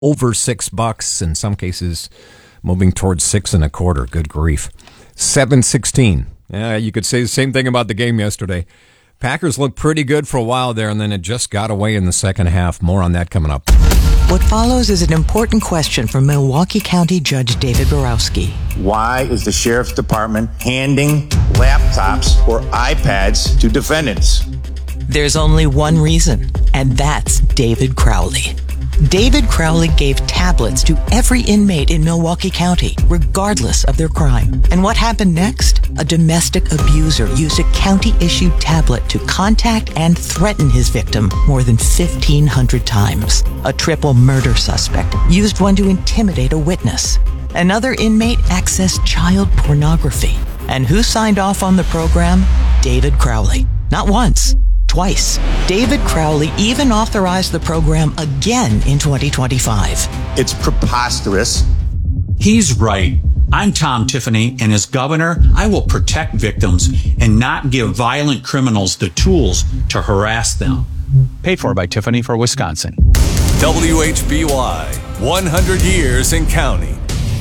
over $6, in some cases moving towards $6.25. Good grief. 7:16. Yeah, you could say the same thing about the game yesterday. Packers looked pretty good for a while there, and then it just got away in the second half. More on that coming up. What follows is an important question from Milwaukee County Judge David Borowski. Why is the Sheriff's Department handing laptops or iPads to defendants? There's only one reason, and that's David Crowley. David Crowley gave tablets to every inmate in Milwaukee County, regardless of their crime. And what happened next? A domestic abuser used a county-issued tablet to contact and threaten his victim more than 1,500 times. A triple murder suspect used one to intimidate a witness. Another inmate accessed child pornography. And who signed off on the program? David Crowley. Not once. Twice. David Crowley even authorized the program again in 2025. It's preposterous. He's right. I'm Tom Tiffany, and as governor, I will protect victims and not give violent criminals the tools to harass them. Paid for by Tiffany for Wisconsin. WHBY, 100 years in counting.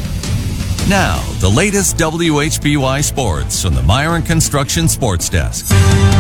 Now, the latest WHBY sports from the Myron Construction Sports Desk.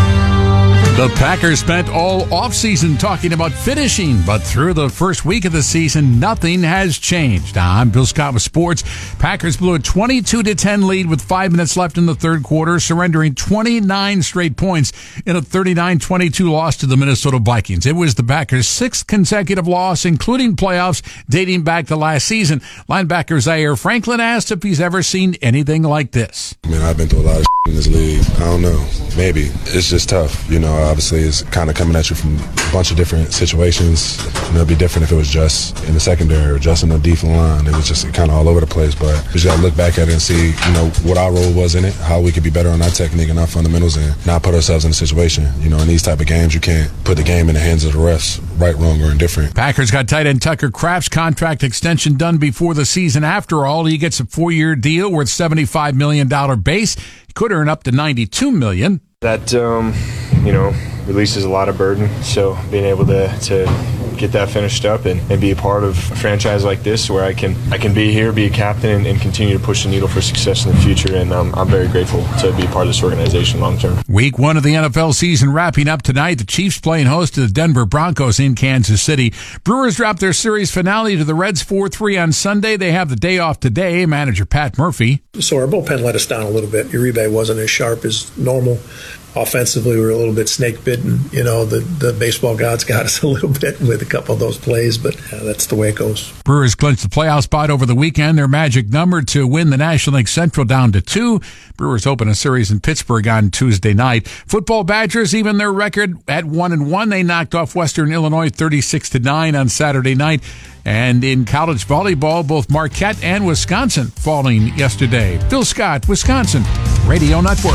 The Packers spent all offseason talking about finishing, but through the first week of the season, nothing has changed. I'm Bill Scott with sports. Packers blew a 22-10 lead with 5 minutes left in the third quarter, surrendering 29 straight points in a 39-22 loss to the Minnesota Vikings. It was the Packers' 6th consecutive loss, including playoffs, dating back to last season. Linebacker Zaire Franklin asked if he's ever seen anything like this. I mean, I've been through a lot of in this league. I don't know. Maybe. It's just tough. You know, obviously it's kind of coming at you from a bunch of different situations. You know, it'd be different if it was just in the secondary or just in the defensive line. It was just kind of all over the place. But we just got to look back at it and see, you know, what our role was in it, how we could be better on our technique and our fundamentals and not put ourselves in a situation. You know, in these type of games, you can't put the game in the hands of the refs, right, wrong, or indifferent. Packers got tight end Tucker Kraft's contract extension done before the season. After all, he gets a 4-year deal worth $75 million base. He could earn up to $92 million. That, you know, releases a lot of burden. So being able to get that finished up and be a part of a franchise like this where I can be here, be a captain, and continue to push the needle for success in the future. And I'm very grateful to be part of this organization long term. Week 1 of the NFL season wrapping up tonight. The Chiefs playing host to the Denver Broncos in Kansas City. Brewers dropped their series finale to the Reds 4-3 on Sunday. They have the day off today. Manager Pat Murphy. So our bullpen let us down a little bit. Uribe wasn't as sharp as normal. Offensively, we were a little bit snake-bitten. You know, the baseball gods got us a little bit with a couple of those plays, but that's the way it goes. Brewers clinched the playoff spot over the weekend. Their magic number to win the National League Central down to 2. Brewers open a series in Pittsburgh on Tuesday night. Football Badgers even their record at 1-1. They knocked off Western Illinois 36-9 on Saturday night. And in college volleyball, both Marquette and Wisconsin falling yesterday. Bill Scott, Wisconsin Radio Network.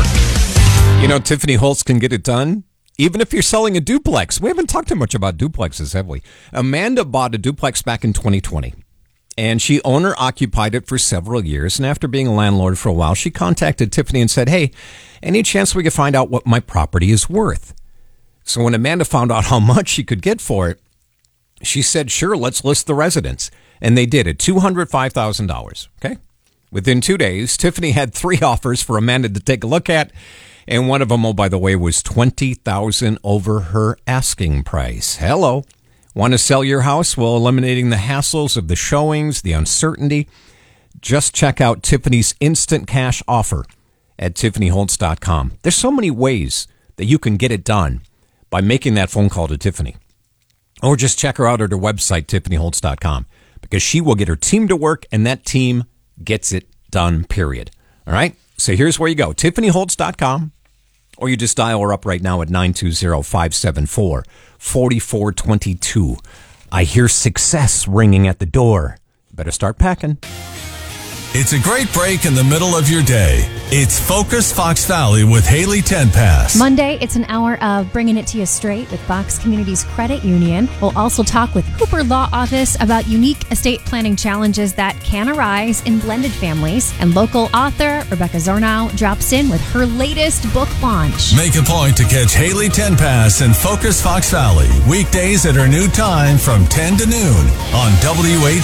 You know, Tiffany Holtz can get it done, even if you're selling a duplex. We haven't talked too much about duplexes, have we? Amanda bought a duplex back in 2020, and she owner-occupied it for several years. And after being a landlord for a while, she contacted Tiffany and said, hey, any chance we could find out what my property is worth? So when Amanda found out how much she could get for it, she said, sure, let's list the residents. And they did it, $205,000, okay? Within 2 days, Tiffany had 3 offers for Amanda to take a look at. And one of them, oh, by the way, was $20,000 over her asking price. Hello. Want to sell your house while eliminating the hassles of the showings, the uncertainty? Just check out Tiffany's instant cash offer at TiffanyHoltz.com. There's so many ways that you can get it done by making that phone call to Tiffany. Or just check her out at her website, TiffanyHoltz.com, because she will get her team to work, and that team gets it done, period. All right? So here's where you go, TiffanyHoltz.com. Or you just dial her up right now at 920-574-4422. I hear success ringing at the door. Better start packing. It's a great break in the middle of your day. It's Focus Fox Valley with Haley Tenpass. Monday, it's an hour of bringing it to you straight with Fox Communities Credit Union. We'll also talk with Hooper Law Office about unique estate planning challenges that can arise in blended families. And local author Rebecca Zornow drops in with her latest book launch. Make a point to catch Haley Tenpass and Focus Fox Valley weekdays at her new time from 10 to noon on